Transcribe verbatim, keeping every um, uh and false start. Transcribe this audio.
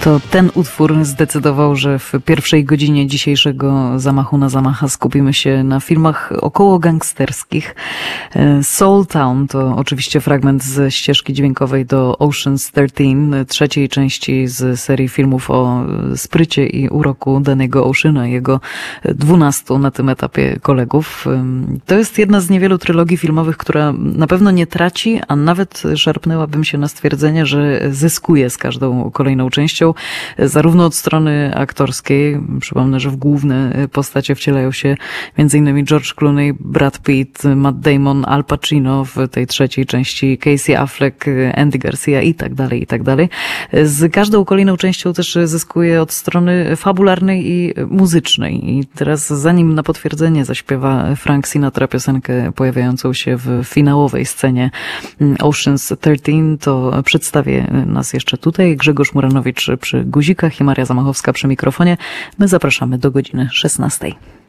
To ten utwór zdecydował, że w pierwszej godzinie dzisiejszego Zamachu na Zamacha skupimy się na filmach około gangsterskich. Soul Town to oczywiście fragment ze ścieżki dźwiękowej do Ocean's thirteen, trzeciej części z serii filmów o sprycie i uroku Danny'ego Oceana, jego dwunastu na tym etapie kolegów. To jest jedna z niewielu trylogii filmowych, która na pewno nie traci, a nawet szarpnęłabym się na stwierdzenie, że zyskuje z każdą kolejną częścią, zarówno od strony aktorskiej. Przypomnę, że w główne postacie wcielają się między innymi George Clooney, Brad Pitt, Matt Damon, Al Pacino, w tej trzeciej części Casey Affleck, Andy Garcia i tak dalej, i tak dalej. Z każdą kolejną częścią też zyskuje od strony fabularnej i muzycznej. I teraz, zanim na potwierdzenie zaśpiewa Frank Sinatra piosenkę pojawiającą się w finałowej scenie Ocean's thirteen, to przedstawię nas jeszcze tutaj. Grzegorz Muranowicz przy guzikach i Maria Zamachowska przy mikrofonie. My zapraszamy do godziny szesnastej.